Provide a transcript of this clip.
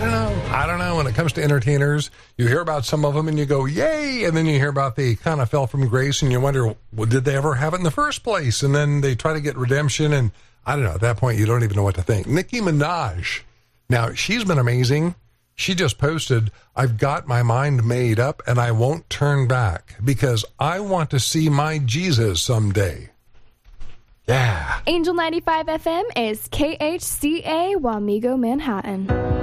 I don't know. When it comes to entertainers, you hear about some of them and you go, yay! And then you hear about they kind of fell from grace and you wonder, well, did they ever have it in the first place? And then they try to get redemption and I don't know. At that point, you don't even know what to think. Nicki Minaj. Now, she's been amazing. She just posted, I've got my mind made up and I won't turn back because I want to see my Jesus someday. Yeah. Angel 95 FM is KHCA Wamego, Manhattan.